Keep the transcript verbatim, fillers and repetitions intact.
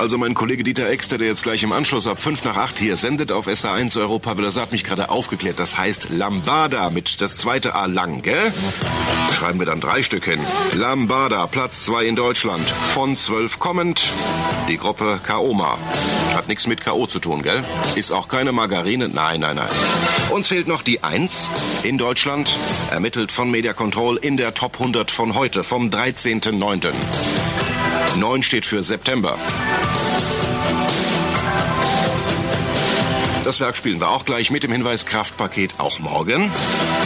Also mein Kollege Dieter Exter, der jetzt gleich im Anschluss ab fünf nach acht hier sendet auf S A eins Europa, Will, hat mich gerade aufgeklärt. Das heißt Lambada mit das zweite A lang, gell? Schreiben wir dann drei Stück hin. Lambada, Platz zwei in Deutschland. Von zwölf kommend. Die Gruppe Kaoma. Hat nichts mit K O zu tun, gell? Ist auch keine Margarine. Nein, nein, nein. Uns fehlt noch die eins in Deutschland. Ermittelt von Media Control in der Top hundert von heute, vom dreizehnten neunten neun steht für September. Das Werk spielen wir auch gleich mit dem Hinweis Kraftpaket auch morgen.